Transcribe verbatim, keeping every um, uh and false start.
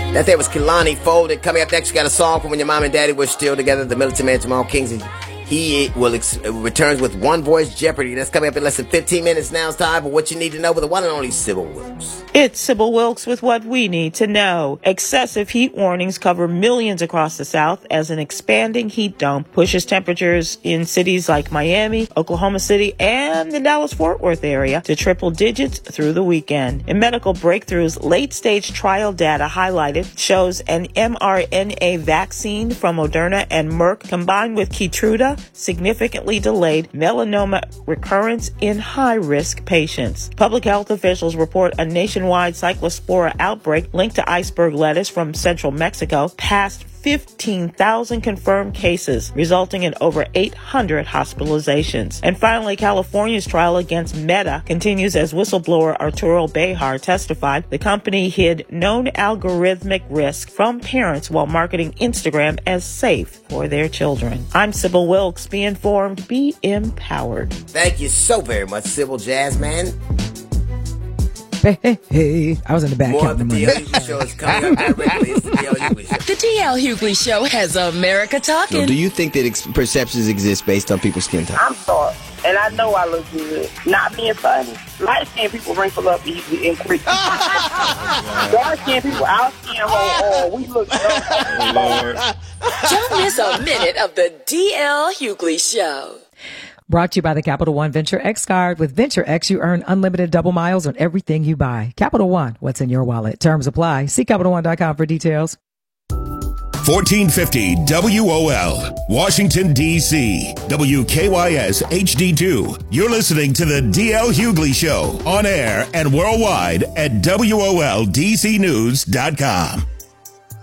That there was Kehlani Folded. Coming up next, you got a song from when your mom and daddy were still together. The Militant Man Jamal Kingsley. He will ex- returns with One Voice Jeopardy. That's coming up in less than fifteen minutes. Now it's time for what you need to know with the one and only Sybil Wilkes. It's Sybil Wilkes with what we need to know. Excessive heat warnings cover millions across the South as an expanding heat dome pushes temperatures in cities like Miami, Oklahoma City, and the Dallas-Fort Worth area to triple digits through the weekend. In medical breakthroughs, late-stage trial data highlighted shows an mRNA vaccine from Moderna and Merck combined with Keytruda significantly delayed melanoma recurrence in high-risk patients. Public health officials report a nationwide cyclospora outbreak linked to iceberg lettuce from central Mexico passed fifteen thousand confirmed cases, resulting in over eight hundred hospitalizations. And finally, California's trial against Meta continues as whistleblower Arturo Bejar testified the company hid known algorithmic risk from parents while marketing Instagram as safe for their children. I'm Sybil Wilkes. Be informed, be empowered. Thank you so very much, Sybil Jazzman. Hey, hey, hey. I was in the back. More of the D L Hughley Show is coming up directly. It's the D L Hughley Show. The D L Hughley Show has America talking. So do you think that ex- perceptions exist based on people's skin tone? I'm sorry, and I know I look good. Not being funny. Light-skinned people wrinkle up easily and quick. Dark-skinned people, our skin hold on. We look good. Don't miss a minute of the D L Hughley Show. Brought to you by the Capital One Venture X card. With Venture X, you earn unlimited double miles on everything you buy. Capital One, what's in your wallet? Terms apply. See Capital One dot com for details. fourteen fifty W O L, Washington, D C W K Y S H D two. You're listening to the D L Hughley Show on air and worldwide at W O L D C news dot com.